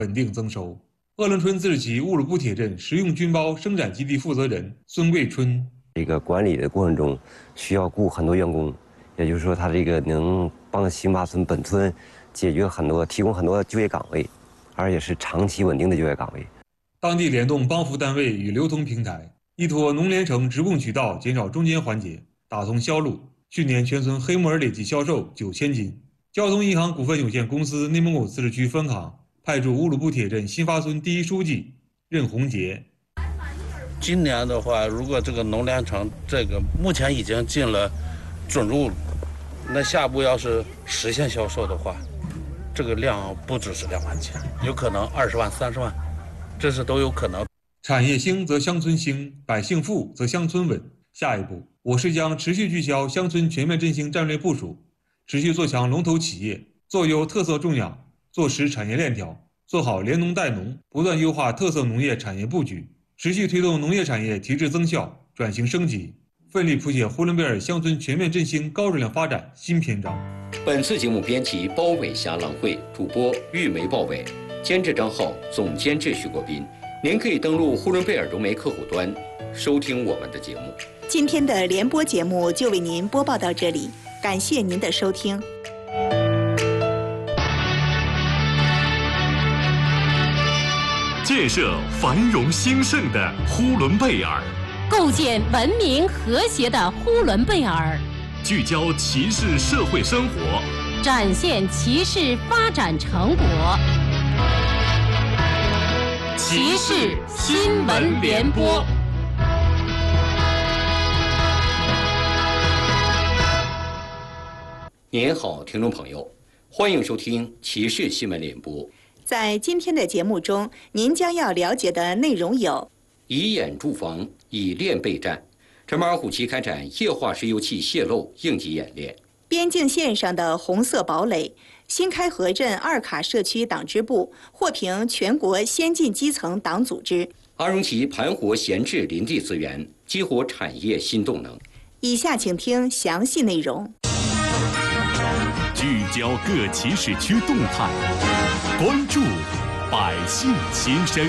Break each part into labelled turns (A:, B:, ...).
A: 稳定增收。鄂伦春自治旗乌鲁布铁镇食用菌包生产基地负责人孙桂春：
B: 这个管理的过程中需要雇很多员工，也就是说，他这个能帮新发村本村提供很多就业岗位，而且是长期稳定的就业岗位。
A: 当地联动帮扶单位与流通平台，依托农联城直供渠道，减少中间环节，打通销路。去年全村黑木耳累计销售9000斤。交通银行股份有限公司内蒙古自治区分行派驻乌鲁布铁镇新发村第一书记任洪杰。
C: 今年的话，如果这个农联城目前已经进了准入了，那下步要是实现销售的话，这个量不只是2万斤，有可能20万、30万，这是都有可能。
A: 产业兴则乡村兴，百姓富则乡村稳。下一步，我市将持续聚焦乡村全面振兴战略部署，持续做强龙头企业，做优特色种养，做实产业链条，做好联农带农，不断优化特色农业产业布局，持续推动农业产业提质增效、转型升级，奋力谱写呼伦贝尔乡村全面振兴高质量发展新篇章。
D: 本次节目编辑包伟霞、郎慧，主播玉梅、鲍伟，监制张浩，总监制徐国斌。您可以登录呼伦贝尔融媒客户端收听我们的节目。
E: 今天的联播节目就为您播报到这里，感谢您的收听。
F: 建设繁荣兴盛的呼伦贝尔，
G: 构建文明和谐的呼伦贝尔，
F: 聚焦骑士社会生活，
G: 展现骑士发展成果。骑士新闻联播。
D: 您好，听众朋友，欢迎收听骑士新闻联播。
E: 在今天的节目中，您将要了解的内容有：
D: 以眼驻防，以练备战。陈马尔虎旗开展液化石油气泄漏应急演练。
E: 边境线上的红色堡垒。新开河镇2卡社区党支部获评全国先进基层党组织。
D: 阿荣旗盘活闲置林地资源，激活产业新动能。
E: 以下请听详细内容。
F: 聚焦各骑士区动态，关注百姓心声。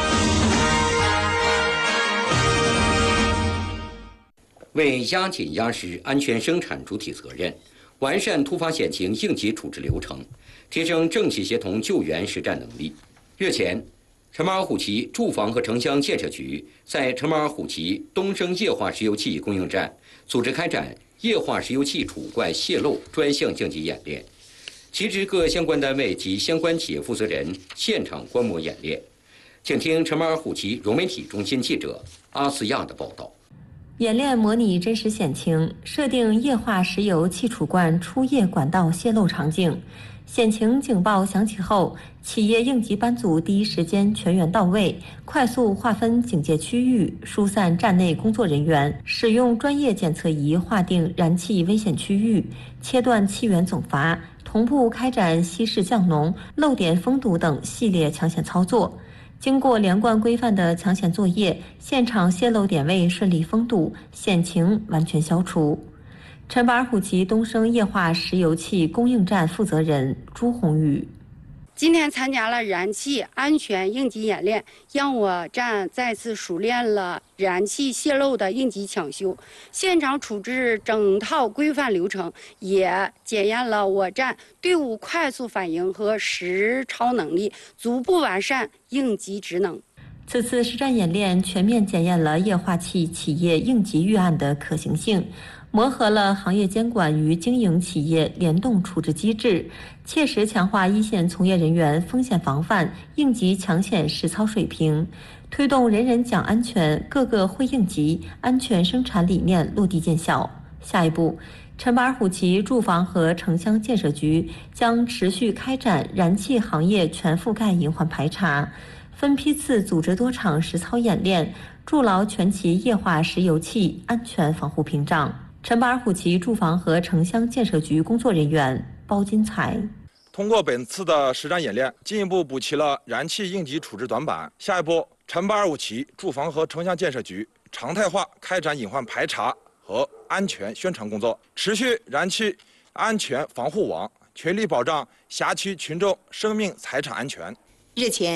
D: 为压紧压实安全生产主体责任，完善突发险情应急处置流程，提升政企协同救援实战能力。日前，陈马尔虎旗住房和城乡建设局在陈马尔虎旗东升液化石油气供应站组织开展液化石油气储物罐泄漏专项应急演练，其职各相关单位及相关企业负责人现场观摩演练。请听陈马尔虎旗融媒体中心记者阿斯亚的报道。
H: 演练模拟真实险情，设定液化石油气储罐出液管道泄漏场景。险情警报响起后，企业应急班组第一时间全员到位，快速划分警戒区域，疏散站内工作人员，使用专业检测仪划定燃气危险区域，切断气源总阀，同步开展稀释降浓、漏点封堵等系列抢险操作。经过连贯规范的抢险作业，现场泄漏点位顺利封堵，险情完全消除。陈马尔虎旗东升液化石油气供应站负责人朱红宇：
I: 今天参加了燃气安全应急演练，让我站再次熟练了燃气泄漏的应急抢修、现场处置整套规范流程，也检验了我站队伍快速反应和实操能力，逐步完善应急职能。
H: 此次实战演练全面检验了液化气企业应急预案的可行性，磨合了行业监管与经营企业联动处置机制，切实强化一线从业人员风险防范、应急抢险实操水平，推动人人讲安全、个个会应急安全生产理念落地见效。下一步，陈马尔虎旗住房和城乡建设局将持续开展燃气行业全覆盖隐患排查，分批次组织多场实操演练，筑牢全旗液化石油气安全防护屏障。陈马尔虎旗住房和城乡建设局工作人员包金才：
J: 通过本次的实战演练，进一步补齐了燃气应急处置短板。下一步，陈马尔虎旗住房和城乡建设局常态化开展隐患排查和安全宣传工作，持续燃气安全防护网，全力保障辖区群众生命财产安全。
E: 日前。